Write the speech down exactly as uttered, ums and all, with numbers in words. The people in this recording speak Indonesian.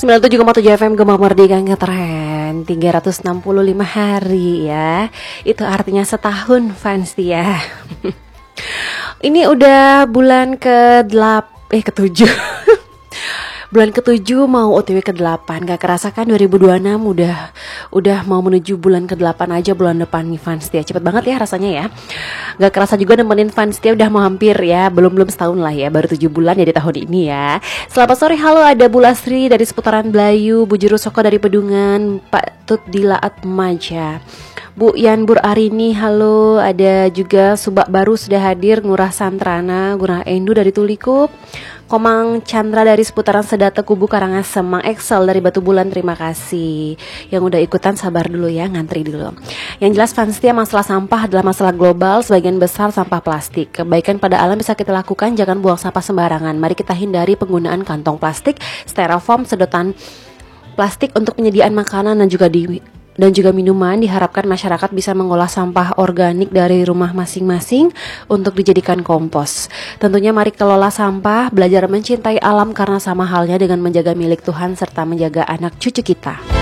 sembilan puluh tujuh koma tujuh F M Gema Merdeka ngetren tiga ratus enam puluh lima hari ya. Itu artinya setahun fans dia. Ini udah bulan ke delapan eh ketujuh. Bulan ketujuh mau O T W ke delapan. Gak kerasa kan dua ribu dua puluh enam udah udah mau menuju bulan ke delapan aja bulan depan nih fans dia. Cepet banget ya rasanya ya. Gak kerasa juga nemenin fans dia udah mau hampir ya. Belum-belum setahun lah ya, baru tujuh bulan jadi tahun ini ya. Selamat sore, halo, ada Bu Lasri dari seputaran Belayu, Bu Juru Soko dari Pedungan, Pak Tut Dilaat Maja, Bu Yan Bur Arini, halo. Ada juga Subak Baru sudah hadir, Ngurah Santrana, Ngurah Endu dari Tulikup, Komang Chandra dari seputaran Sedate Kubu Karangasem, Mang Excel dari Batu Bulan, terima kasih. Yang udah ikutan sabar dulu ya, ngantri dulu. Yang jelas fans dia, masalah sampah adalah masalah global, sebagian besar sampah plastik. Kebaikan pada alam bisa kita lakukan, jangan buang sampah sembarangan. Mari kita hindari penggunaan kantong plastik, styrofoam, sedotan plastik untuk penyediaan makanan dan juga di dan juga minuman. Diharapkan masyarakat bisa mengolah sampah organik dari rumah masing-masing untuk dijadikan kompos. Tentunya mari kelola sampah, belajar mencintai alam karena sama halnya dengan menjaga milik Tuhan serta menjaga anak cucu kita.